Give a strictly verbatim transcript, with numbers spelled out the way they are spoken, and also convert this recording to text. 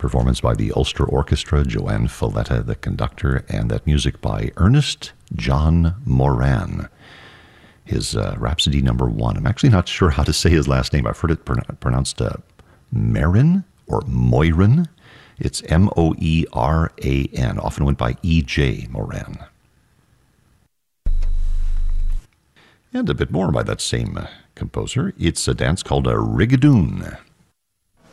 performance by the Ulster Orchestra, Joanne Falletta, the conductor, and that music by Ernest John Moran. His uh, Rhapsody number one. I'm actually not sure how to say his last name. I've heard it pron- pronounced uh, Marin or Moiran. It's M O E R A N, often went by E J Moran. And a bit more by that same uh, composer. It's a dance called a rigadoon.